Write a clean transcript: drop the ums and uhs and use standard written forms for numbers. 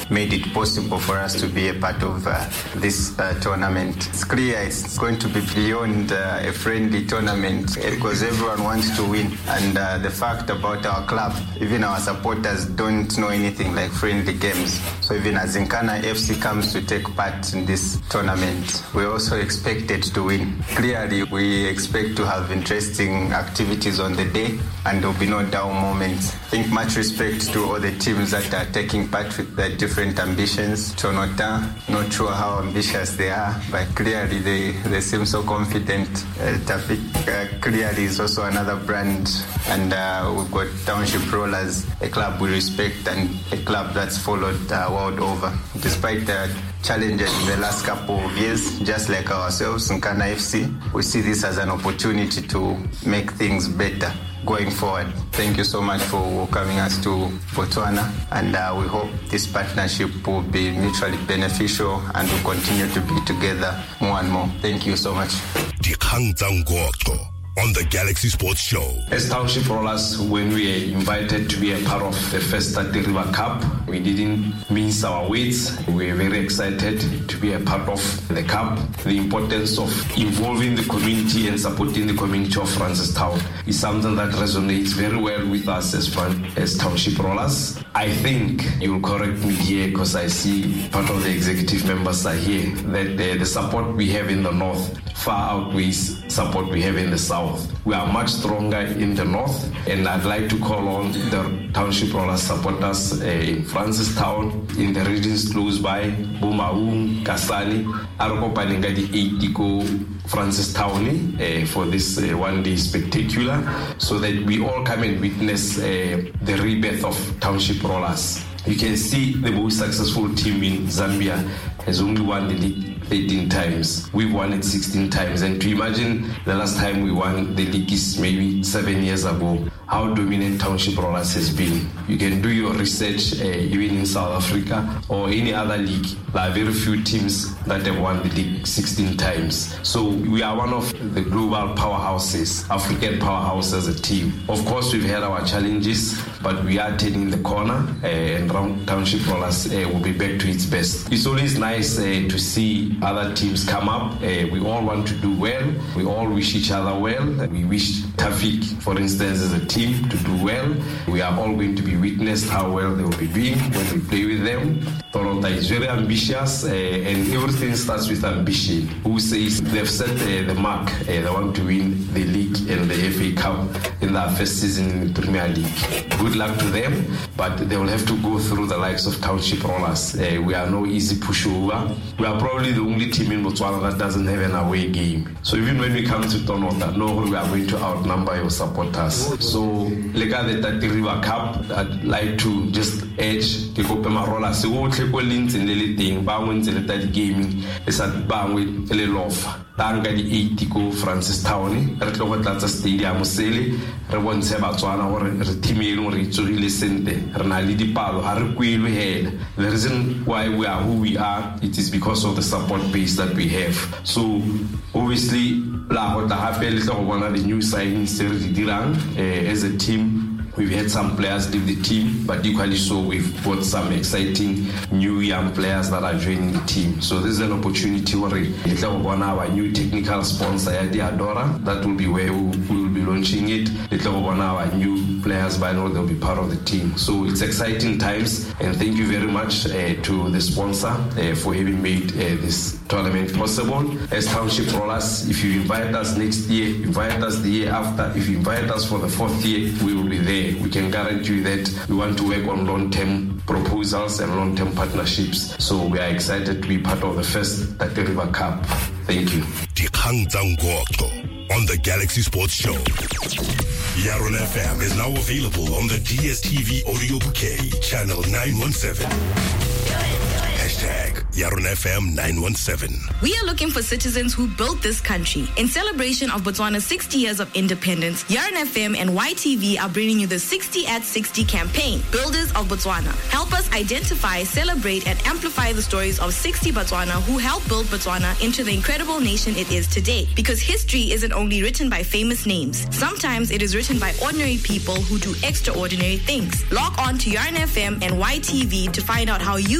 made it possible for us to be a part of this tournament. It's clear it's going to be beyond a friendly tournament because everyone wants to win. And the fact about our club, even our supporters don't know anything like friendly games. So even as Zinkana FC comes to take part in this tournament, we're also expected to win. Clearly, we expect to have interesting activities on the day, and there'll be no dull moments. I think much respect to all the teams that are taking part with their different ambitions. Tonota, not sure how ambitious they are, but clearly they seem so confident. Tafik clearly is also another brand, and we've got Township Rollers, a club we respect and a club that's followed world over. Despite the challenges in the last couple of years, just like ourselves in Nkana FC, we see this as an opportunity to make things better going forward. Thank you so much for welcoming us to Botswana, and we hope this partnership will be mutually beneficial and will continue to be together more and more. Thank you so much. On the Galaxy Sports Show. As Township Rollers, when we were invited to be a part of the first Tate River Cup, we didn't mince our words. We were very excited to be a part of the cup. The importance of involving the community and supporting the community of Francistown is something that resonates very well with us as Township Rollers. I think you'll correct me here because I see part of the executive members are here, that the support we have in the north far outweighs support we have in the south. We are much stronger in the north, and I'd like to call on the Township Rollers supporters in Francistown, in the regions close by, Bumaung, Kasani, Arokopaningadi, Eitiko, Francistown, for this one-day spectacular, so that we all come and witness the rebirth of Township Rollers. You can see the most successful team in Zambia has only won the league 13 times. We've won it 16 times. And to imagine the last time we won the league is maybe 7 years ago, how dominant Township Rollers has been. You can do your research even in South Africa or any other league. There are very few teams that have won the league 16 times. So we are one of the global powerhouses, African powerhouses as a team. Of course, we've had our challenges, but we are turning the corner, and Township Rollers will be back to its best. It's always nice to see other teams come up. We all want to do well. We all wish each other well. We wish Tafik, for instance, as a team to do well. We are all going to be witnessed how well they will be doing when we play with them. Toronto is very ambitious, and everything starts with ambition. Who says they've set the mark, they want to win the league and the FA Cup in their first season in the Premier League. Good luck to them, but they will have to go through the likes of Township Rollers. We are no easy pushover. We are probably the only team in Botswana that doesn't have an away game. So even when we come to Toronto, no, we are going to outnumber your supporters. So, like at the Tate River Cup, I'd like to just edge the Kopema Rollers. So, what Collins and Lily Bowens and the gaming is at Bangwe, Elelofa. Tanga di 80 ko Francistown re tlo go tlatsa stadium sele re bontshe Batswana gore re timelo re tsogile sente re na le dipalo ha re kwilwe hela. The reason why we are who we are, it is because of the support base that we have. So obviously la go tla hape le tlo go bona the new signings re di dirang as a team. We've had some players leave the team, but equally so, we've got some exciting new young players that are joining the team. So this is an opportunity where our new technical sponsor, Adora, that will be where we will be launching it. Our new players, by now they'll be part of the team. So it's exciting times, and thank you very much to the sponsor for having made this tournament possible. As Township Rollers, if you invite us next year, invite us the year after. If you invite us for the 4th year, we will be there. We can guarantee you that we want to work on long-term proposals and long-term partnerships. So we are excited to be part of the first Tate River Cup. Thank you. On the Galaxy Sports Show. Yaron FM is now available on the DSTV audio bouquet, channel 917. Hashtag Yaron FM 917. We are looking for citizens who built this country. In celebration of Botswana's 60 years of independence, Yaron FM and YTV are bringing you the 60 at 60 campaign, Builders of Botswana. Help us identify, celebrate, and amplify the stories of 60 Botswana who helped build Botswana into the incredible nation it is today. Because history isn't only written by famous names. Sometimes it is written by ordinary people who do extraordinary things. Log on to Yaron FM and YTV to find out how you